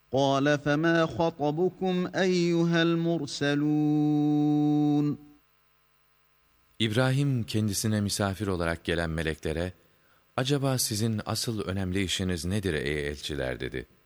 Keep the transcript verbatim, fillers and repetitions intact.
قَالَ فَمَا خَطْبُكُمْ اَيُّهَا الْمُرْسَلُونَ İbrahim kendisine misafir olarak gelen meleklere, "Acaba sizin asıl önemli işiniz nedir ey elçiler?" dedi.